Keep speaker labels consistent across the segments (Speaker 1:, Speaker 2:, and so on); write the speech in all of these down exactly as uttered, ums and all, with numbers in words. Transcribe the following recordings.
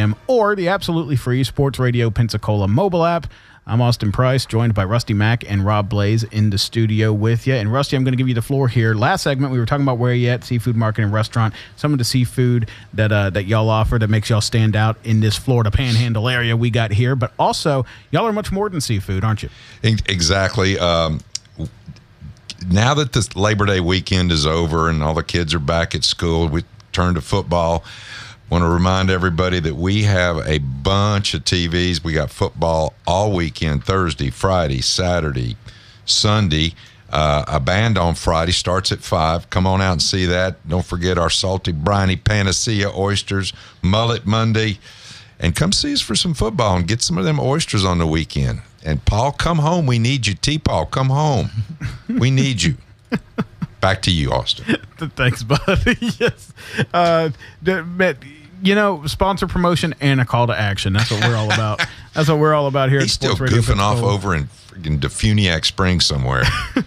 Speaker 1: a.m. or the absolutely free Sports Radio Pensacola mobile app. I'm Austin Price, joined by Rusty Mack and Rob Blaze in the studio with you. And Rusty, I'm going to give you the floor here. Last segment, we were talking about where you at, seafood market and restaurant, some of the seafood that uh, that y'all offer that makes y'all stand out in this Florida Panhandle area we got here. But also, y'all are much more than seafood, aren't you?
Speaker 2: Exactly. Um, now that this Labor Day weekend is over and all the kids are back at school, we turn to football. Want to remind everybody that we have a bunch of T Vs. We got football all weekend, Thursday, Friday, Saturday, Sunday. Uh, a band on Friday starts at five. Come on out and see that. Don't forget our salty, briny Panacea oysters, mullet Monday. And come see us for some football and get some of them oysters on the weekend. And, Paul, come home. We need you. T-Paul, come home. We need you. Back to you, Austin.
Speaker 1: Thanks, buddy. Yes. Uh, but, you know, sponsor promotion and a call to action. That's what we're all about. That's what we're all about here
Speaker 2: He's
Speaker 1: at Sports
Speaker 2: still
Speaker 1: Radio
Speaker 2: goofing
Speaker 1: Pensacola.
Speaker 2: off over in friggin' Defuniak Springs somewhere.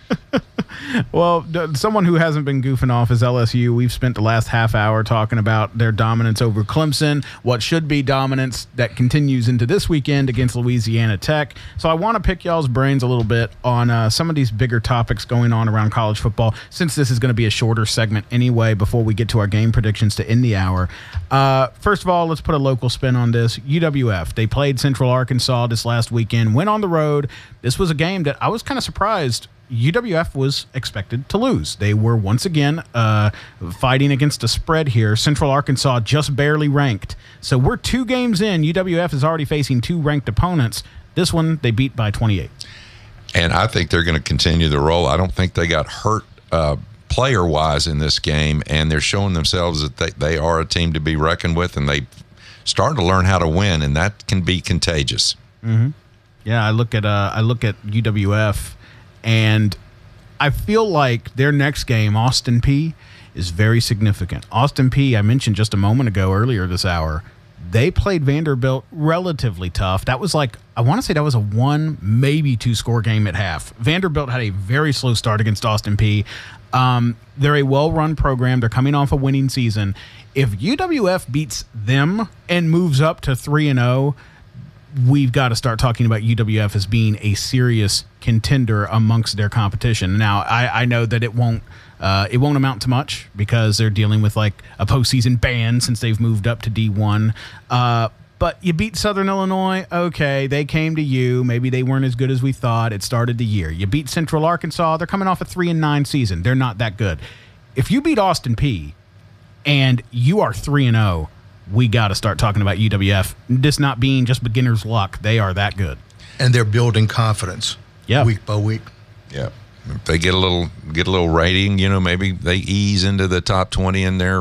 Speaker 1: Well, d- someone who hasn't been goofing off is L S U. We've spent the last half hour talking about their dominance over Clemson, what should be dominance that continues into this weekend against Louisiana Tech. So I want to pick y'all's brains a little bit on uh, some of these bigger topics going on around college football, since this is going to be a shorter segment anyway before we get to our game predictions to end the hour. Uh, first of all, let's put a local spin on this. U W F, they played Central Arkansas this last weekend, went on the road. This was a game that I was kind of surprised U W F was expected to lose. They were once again uh, fighting against a spread here. Central Arkansas just barely ranked. So we're two games in. U W F is already facing two ranked opponents. This one, they beat by twenty-eight.
Speaker 2: And I think they're going to continue the role. I don't think they got hurt uh, player-wise in this game, and they're showing themselves that they, they are a team to be reckoned with, and they starting to learn how to win, and that can be contagious.
Speaker 1: Mm-hmm. Yeah, I look at uh, I look at U W F. And I feel like their next game, Austin Peay, is very significant. Austin Peay, I mentioned just a moment ago earlier this hour, they played Vanderbilt relatively tough. That was like, I want to say that was a one, maybe two-score game at half. Vanderbilt had a very slow start against Austin Peay. Um, they're a well-run program. They're coming off a winning season. If U W F beats them and moves up to three and oh, we've got to start talking about U W F as being a serious contender amongst their competition. Now, I, I know that it won't uh, it won't amount to much because they're dealing with like a postseason ban since they've moved up to D one. Uh, but you beat Southern Illinois. Okay, they came to you. Maybe they weren't as good as we thought. It started the year. You beat Central Arkansas. They're coming off a three and nine season. They're not that good. If you beat Austin Peay and you are three and zero. We got to start talking about U W F. This not being just beginner's luck. They are that good.
Speaker 3: And they're building confidence
Speaker 1: yeah.
Speaker 3: week by week.
Speaker 2: Yeah. If they get a little get a little rating, you know, maybe they ease into the top twenty in their,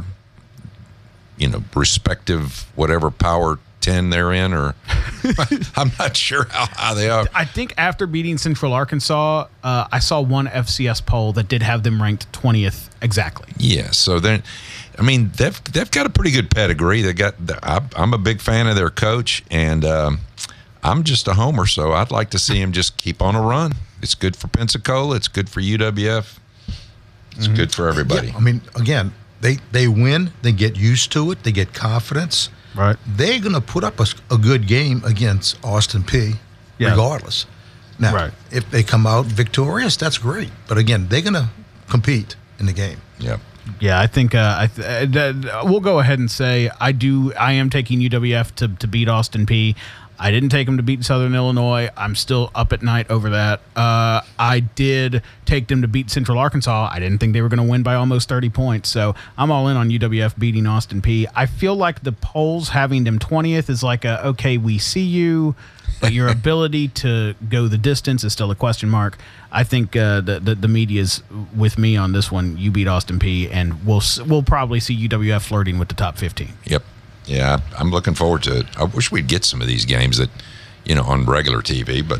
Speaker 2: you know, respective whatever power ten they're in, or I'm not sure how high they are.
Speaker 1: I think after beating Central Arkansas, uh, I saw one F C S poll that did have them ranked twentieth exactly.
Speaker 2: Yeah, so then, I mean, they've they've got a pretty good pedigree. They got. I'm a big fan of their coach, and um, I'm just a homer, so I'd like to see him just keep on a run. It's good for Pensacola. It's good for U W F. It's mm-hmm. good for everybody.
Speaker 3: Yeah, I mean, again, they they win. They get used to it. They get confidence.
Speaker 1: Right.
Speaker 3: They're going to put up a, a good game against Austin Peay, yeah. regardless. Now, right. if they come out victorious, that's great. But again, they're going to compete in the game.
Speaker 2: Yeah.
Speaker 1: Yeah, I think uh, I th- uh, we'll go ahead and say I do. I am taking U W F to, to beat Austin Peay. I didn't take them to beat Southern Illinois. I'm still up at night over that. Uh, I did take them to beat Central Arkansas. I didn't think they were going to win by almost thirty points. So I'm all in on U W F beating Austin Peay. I feel like the polls having them twentieth is like a, okay, we see you, but your ability to go the distance is still a question mark. I think uh, the, the the media's with me on this one. You beat Austin Peay, and we'll we'll probably see U W F flirting with the top fifteen.
Speaker 2: Yep. Yeah, I'm looking forward to it. I wish we'd get some of these games that, you know, on regular T V, but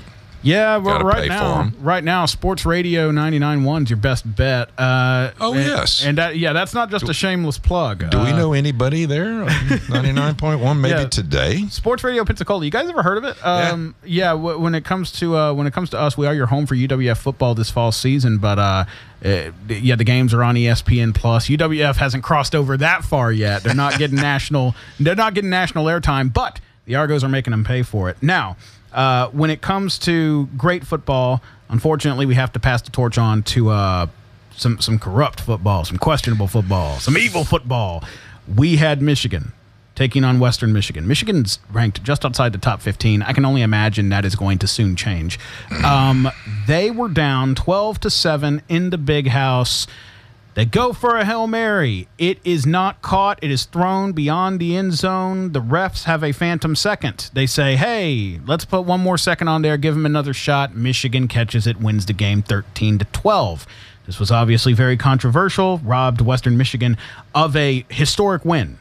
Speaker 1: Yeah, well,
Speaker 2: Gotta
Speaker 1: right
Speaker 2: pay
Speaker 1: now,
Speaker 2: for 'em.
Speaker 1: right now, Sports Radio ninety-nine point one is your best bet. Uh,
Speaker 2: Oh,
Speaker 1: and,
Speaker 2: yes.
Speaker 1: and that, yeah, that's not just a shameless plug.
Speaker 2: Do we
Speaker 1: Uh,
Speaker 2: know anybody there? ninety-nine point one, maybe
Speaker 1: Yeah.
Speaker 2: today.
Speaker 1: Sports Radio Pensacola. You guys ever heard of it? Um, yeah. yeah w- when it comes to uh, when it comes to us, we are your home for U W F football this fall season. But uh, uh, yeah, the games are on E S P N Plus. U W F hasn't crossed over that far yet. They're not getting national. They're not getting national airtime, but the Argos are making them pay for it now. Uh, when it comes to great football, unfortunately, we have to pass the torch on to uh, some some corrupt football, some questionable football, some evil football. We had Michigan taking on Western Michigan. Michigan's ranked just outside the top fifteen. I can only imagine that is going to soon change. Um, they were down twelve to seven in the Big House. They go for a Hail Mary. It is not caught. It is thrown beyond the end zone. The refs have a phantom second. They say, hey, let's put one more second on there, give him another shot. Michigan catches it, wins the game thirteen to twelve. This was obviously very controversial, robbed Western Michigan of a historic win.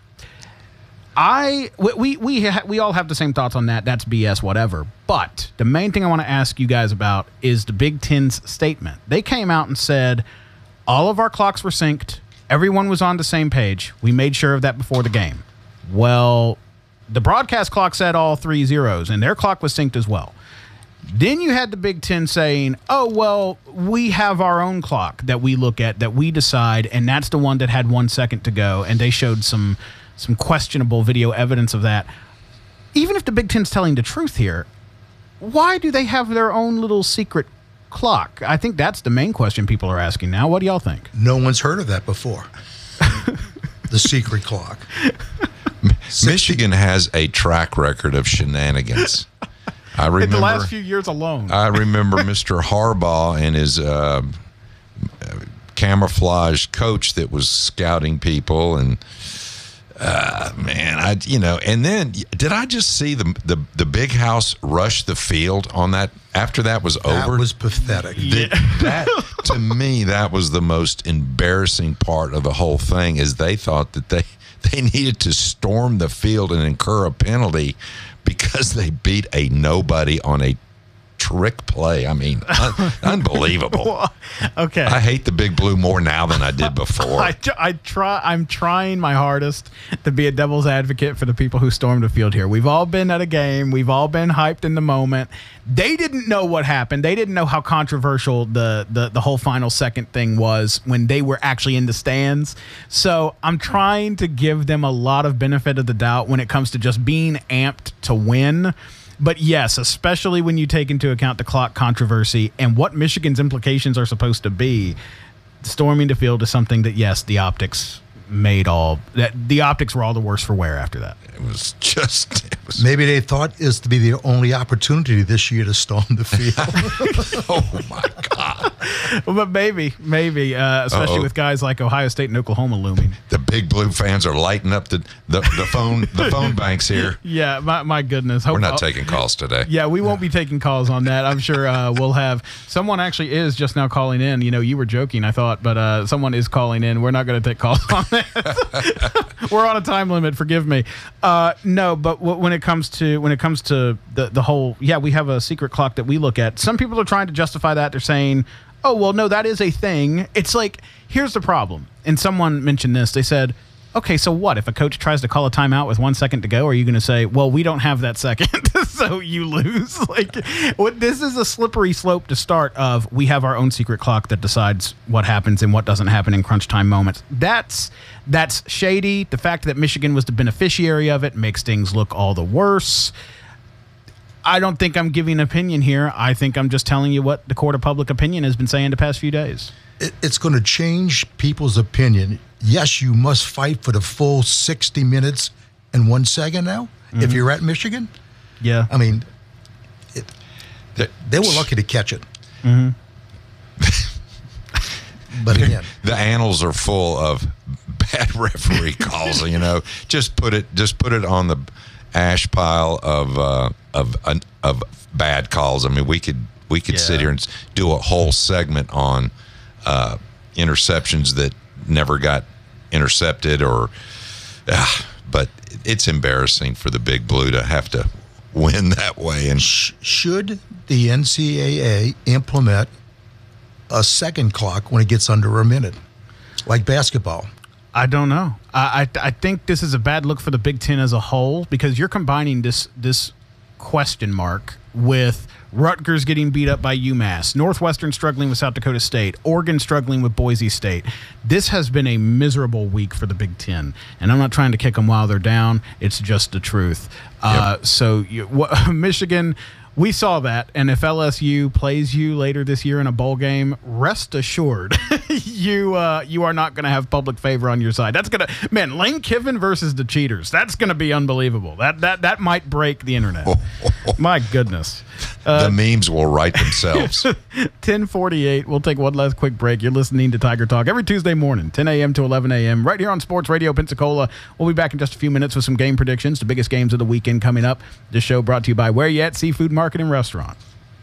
Speaker 1: I we we we, ha, we all have the same thoughts on that. That's B S, whatever. But the main thing I want to ask you guys about is the Big Ten's statement. They came out and said, all of our clocks were synced. Everyone was on the same page. We made sure of that before the game. Well, the broadcast clock said all three zeros, and their clock was synced as well. Then you had the Big Ten saying, oh, well, we have our own clock that we look at, that we decide, and that's the one that had one second to go, and they showed some some questionable video evidence of that. Even if the Big Ten's telling the truth here, why do they have their own little secret clock? I think that's the main question people are asking now. What do y'all think?
Speaker 3: No one's heard of that before. The secret clock.
Speaker 2: Michigan has a track record of shenanigans. I remember
Speaker 1: In the last few years alone.
Speaker 2: I remember Mister Harbaugh and his uh, camouflage coach that was scouting people, and uh, man, I you know, and then did I just see the the the Big House rush the field on that after that was over?
Speaker 3: That was pathetic.
Speaker 2: The, that to me, that was the most embarrassing part of the whole thing. Is they thought that they they needed to storm the field and incur a penalty because they beat a nobody on a trick play. I mean, un- unbelievable.
Speaker 1: Okay.
Speaker 2: I hate the Big Blue more now than I did before.
Speaker 1: I, I try. I'm trying my hardest to be a devil's advocate for the people who stormed the field here. We've all been at a game. We've all been hyped in the moment. They didn't know what happened. They didn't know how controversial the, the, the whole final second thing was when they were actually in the stands. So I'm trying to give them a lot of benefit of the doubt when it comes to just being amped to win. But yes, especially when you take into account the clock controversy and what Michigan's implications are supposed to be, storming the field is something that, yes, the optics made all that the optics were all the worse for wear after that.
Speaker 2: It was just it was,
Speaker 3: Maybe they thought it's to be the only opportunity this year to storm the field.
Speaker 2: oh my God.
Speaker 1: But maybe, maybe, uh, especially
Speaker 2: Uh-oh.
Speaker 1: with guys like Ohio State and Oklahoma looming.
Speaker 2: The Big Blue fans are lighting up the, the, the phone the phone banks here.
Speaker 1: Yeah, my, my goodness. Hope,
Speaker 2: We're not taking calls today.
Speaker 1: Yeah, we won't be taking calls on that. I'm sure uh, we'll have someone actually is just now calling in. You know, you were joking, I thought, but uh, someone is calling in. We're not going to take calls on that. We're on a time limit. Forgive me. Uh, no, but w- when it comes to when it comes to the the whole, yeah, we have a secret clock that we look at. Some people are trying to justify that. They're saying, oh, well, no, that is a thing. It's like, here's the problem. And someone mentioned this. They said, okay, so what? If a coach tries to call a timeout with one second to go, are you going to say, well, we don't have that second, so you lose? Like, what? This is a slippery slope to start of we have our own secret clock that decides what happens and what doesn't happen in crunch time moments. That's that's shady. The fact that Michigan was the beneficiary of it makes things look all the worse. I don't think I'm giving an opinion here. I think I'm just telling you what the court of public opinion has been saying the past few days.
Speaker 3: It, it's going to change people's opinion. Yes, you must fight for the full sixty minutes and one second now, mm-hmm. if you're at Michigan.
Speaker 1: Yeah.
Speaker 3: I mean, it,
Speaker 2: The-
Speaker 3: they were lucky to catch it.
Speaker 1: Mm-hmm.
Speaker 3: But again,
Speaker 2: the annals are full of bad referee calls. You know, just put it just put it on the ash pile of uh, of uh, of bad calls. I mean, we could we could
Speaker 1: Yeah.
Speaker 2: sit here and do a whole segment on uh, interceptions that never got intercepted, or uh, but it's embarrassing for the Big Blue to have to win that way. And
Speaker 3: should the N C double A implement a second clock when it gets under a minute, like basketball?
Speaker 1: I don't know. I, I I think this is a bad look for the Big Ten as a whole, because you're combining this this question mark with Rutgers getting beat up by UMass, Northwestern struggling with South Dakota State, Oregon struggling with Boise State. This has been a miserable week for the Big Ten, and I'm not trying to kick them while they're down. It's just the truth. Yep. Uh, so you, what, Michigan, we saw that, and if L S U plays you later this year in a bowl game, rest assured, you uh, you are not going to have public favor on your side. That's gonna, man, Lane Kiffin versus the cheaters. That's going to be unbelievable. That that that might break the internet. My goodness.
Speaker 2: Uh, the memes will write themselves.
Speaker 1: ten forty-eight. We'll take one last quick break. You're listening to Tiger Talk every Tuesday morning, ten a.m. to eleven a.m. right here on Sports Radio Pensacola. We'll be back in just a few minutes with some game predictions, the biggest games of the weekend coming up. This show brought to you by Where You At Seafood Market and Restaurant.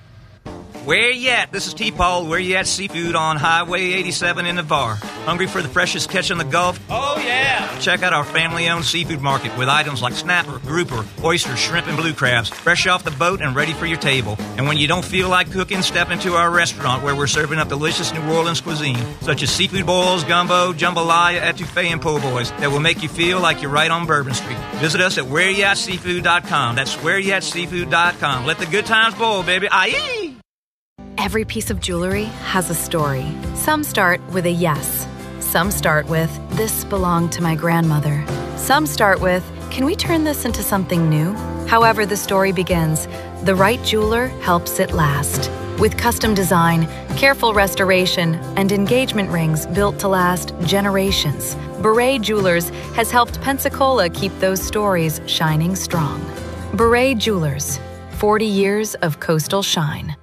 Speaker 4: Where you at? This is T-Paul. Where you at? Seafood on Highway eighty-seven in Navarre. Hungry for the freshest catch in the Gulf? Oh, yeah! Check out our family-owned seafood market with items like snapper, grouper, oysters, shrimp, and blue crabs, fresh off the boat and ready for your table. And when you don't feel like cooking, step into our restaurant where we're serving up delicious New Orleans cuisine, such as seafood boils, gumbo, jambalaya, etouffee, and po' boys that will make you feel like you're right on Bourbon Street. Visit us at where you at seafood dot com. That's where you at seafood dot com. Let the good times boil, baby. Aye!
Speaker 5: Every piece of jewelry has a story. Some start with a yes. Some start with, this belonged to my grandmother. Some start with, can we turn this into something new? However the story begins, the right jeweler helps it last. With custom design, careful restoration, and engagement rings built to last generations, Beret Jewelers has helped Pensacola keep those stories shining strong. Beret Jewelers, forty years of coastal shine.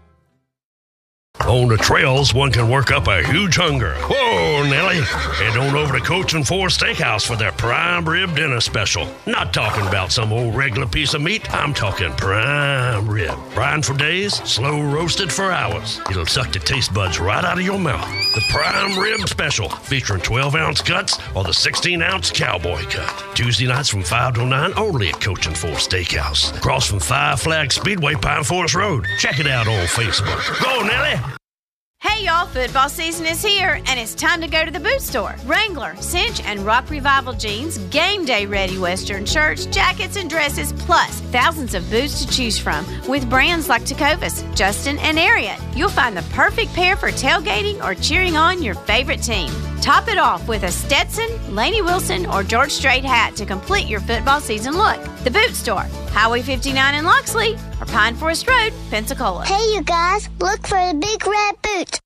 Speaker 6: On the trails, one can work up a huge hunger. Whoa, Nelly. Head on over to Coach and Four Steakhouse for their prime rib dinner special. Not talking about some old regular piece of meat. I'm talking prime rib. Brine for days, slow roasted for hours. It'll suck the taste buds right out of your mouth. The prime rib special, featuring twelve-ounce cuts or the sixteen-ounce cowboy cut. Tuesday nights from five to nine, only at Coach and Four Steakhouse. Across from Five Flag Speedway, Pine Forest Road. Check it out on Facebook. Go, Nelly!
Speaker 7: Hey y'all, football season is here and it's time to go to the boot store. Wrangler, Cinch, and Rock Revival jeans, game day ready Western shirts, jackets, and dresses, plus thousands of boots to choose from with brands like Tecovas, Justin, and Ariat. You'll find the perfect pair for tailgating or cheering on your favorite team. Top it off with a Stetson, Lainey Wilson, or George Strait hat to complete your football season look. The Boot Store, Highway fifty-nine in Loxley, or Pine Forest Road, Pensacola.
Speaker 8: Hey, you guys, look for the big red boot.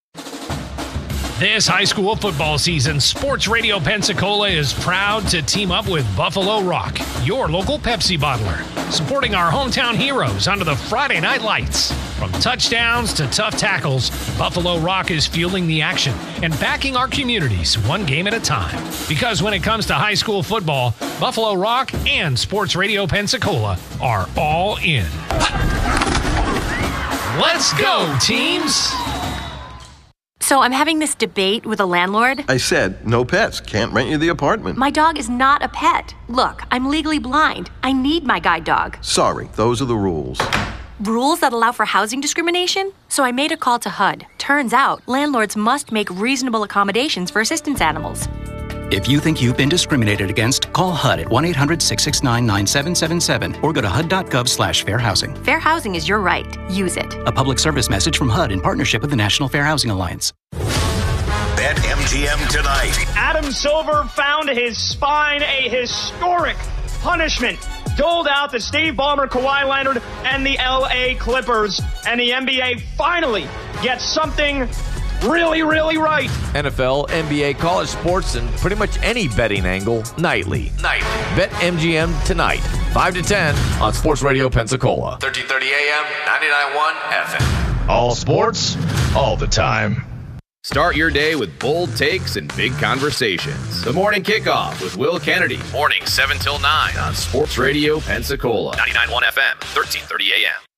Speaker 9: This high school football season, Sports Radio Pensacola is proud to team up with Buffalo Rock, your local Pepsi bottler, supporting our hometown heroes under the Friday Night Lights. From touchdowns to tough tackles, Buffalo Rock is fueling the action and backing our communities one game at a time. Because when it comes to high school football, Buffalo Rock and Sports Radio Pensacola are all in. Let's go, teams!
Speaker 10: So I'm having this debate with a landlord.
Speaker 11: I said, no pets. Can't rent you the apartment.
Speaker 10: My dog is not a pet. Look, I'm legally blind. I need my guide dog.
Speaker 11: Sorry, those are the rules.
Speaker 10: Rules that allow for housing discrimination? So I made a call to H U D. Turns out, landlords must make reasonable accommodations for assistance animals.
Speaker 12: If you think you've been discriminated against, call H U D at one eight hundred six six nine nine seven seven seven or go to H U D dot gov slash fair housing.
Speaker 10: Fair housing is your right. Use it.
Speaker 12: A public service message from H U D in partnership with the National Fair Housing Alliance.
Speaker 13: Bet M G M tonight.
Speaker 14: Adam Silver found his spine, a historic punishment doled out to Steve Ballmer, Kawhi Leonard, and the L A Clippers. And the N B A finally gets something really, really right.
Speaker 15: N F L, N B A, college sports, and pretty much any betting angle nightly. Nightly. Bet M G M tonight, five to ten on Sports Radio Pensacola.
Speaker 13: thirteen thirty A M, ninety-nine point one F M.
Speaker 16: All sports, all the time.
Speaker 17: Start your day with bold takes and big conversations. The Morning Kickoff with Will Kennedy.
Speaker 13: Morning seven till nine
Speaker 17: on Sports Radio Pensacola.
Speaker 13: ninety-nine point one F M, thirteen thirty A M.